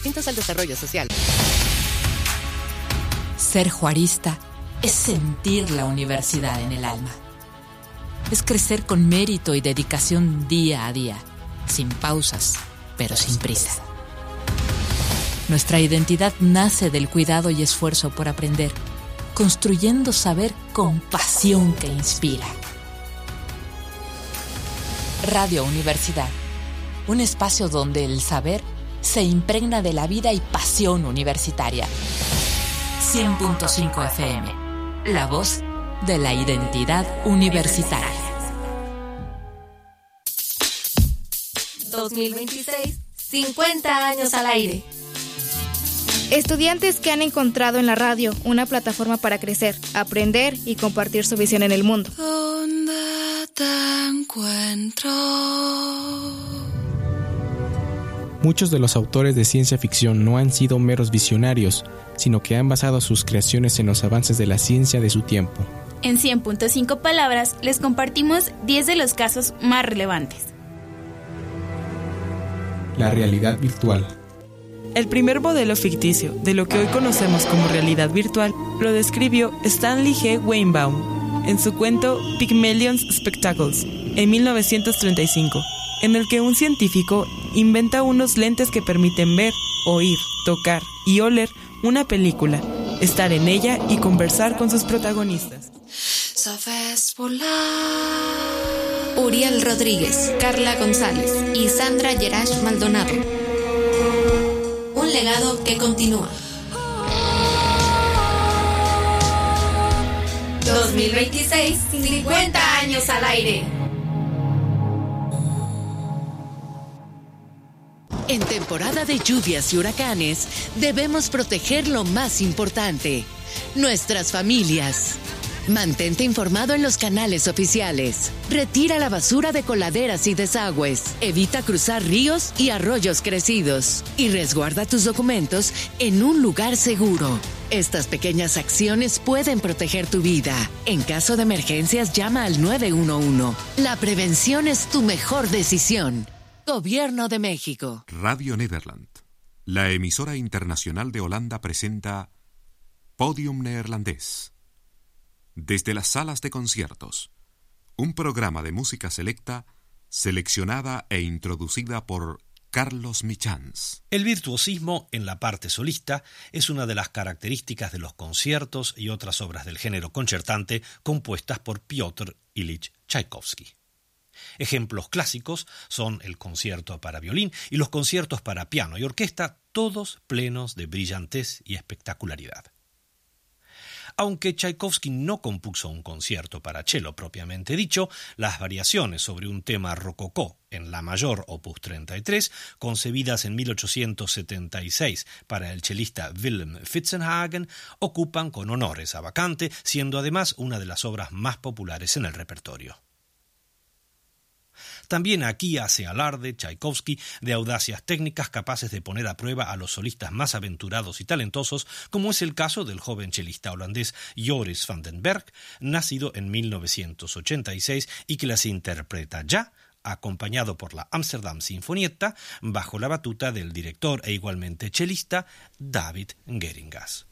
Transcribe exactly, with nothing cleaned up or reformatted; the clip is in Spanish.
Distintos al desarrollo social. Ser juarista es sentir la universidad en el alma. Es crecer con mérito y dedicación día a día, sin pausas, pero sin prisa. Nuestra identidad nace del cuidado y esfuerzo por aprender, construyendo saber con pasión que inspira. Radio Universidad, un espacio donde el saber se impregna de la vida y pasión universitaria. cien punto cinco F M, la voz de la identidad universitaria. dos mil veintiséis, cincuenta años al aire. Estudiantes que han encontrado en la radio una plataforma para crecer, aprender y compartir su visión en el mundo. ¿Dónde te encuentro? Muchos de los autores de ciencia ficción no han sido meros visionarios, sino que han basado sus creaciones en los avances de la ciencia de su tiempo. En cien punto cinco palabras les compartimos diez de los casos más relevantes. La realidad virtual. El primer modelo ficticio de lo que hoy conocemos como realidad virtual lo describió Stanley G. Weinbaum en su cuento Pygmalion's Spectacles en mil novecientos treinta y cinco, en el que un científico inventa unos lentes que permiten ver, oír, tocar y oler una película, estar en ella y conversar con sus protagonistas. Sabes volar. Uriel Rodríguez, Carla González y Sandra Yerash Maldonado. Un legado que continúa. dos mil veintiséis, cincuenta años al aire. En temporada de lluvias y huracanes, debemos proteger lo más importante, nuestras familias. Mantente informado en los canales oficiales. Retira la basura de coladeras y desagües. Evita cruzar ríos y arroyos crecidos. Y resguarda tus documentos en un lugar seguro. Estas pequeñas acciones pueden proteger tu vida. En caso de emergencias, llama al nueve uno uno. La prevención es tu mejor decisión. Gobierno de México. Radio Nederland, la emisora internacional de Holanda, presenta Podium Neerlandés. Desde las salas de conciertos, un programa de música selecta, seleccionada e introducida por Carlos Michans. El virtuosismo en la parte solista es una de las características de los conciertos y otras obras del género concertante compuestas por Piotr Ilich Tchaikovsky. Ejemplos clásicos son el concierto para violín y los conciertos para piano y orquesta, todos plenos de brillantez y espectacularidad. Aunque Tchaikovsky no compuso un concierto para cello propiamente dicho, las variaciones sobre un tema rococó en la mayor opus treinta y tres, concebidas en mil ochocientos setenta y seis para el chelista Willem Fitzenhagen, ocupan con honores a vacante, siendo además una de las obras más populares en el repertorio. También aquí hace alarde Tchaikovsky de audacias técnicas capaces de poner a prueba a los solistas más aventurados y talentosos, como es el caso del joven chelista holandés Joris van den Berg, nacido en mil novecientos ochenta y seis y que las interpreta ya, acompañado por la Amsterdam Sinfonietta, bajo la batuta del director e igualmente chelista David Geringas.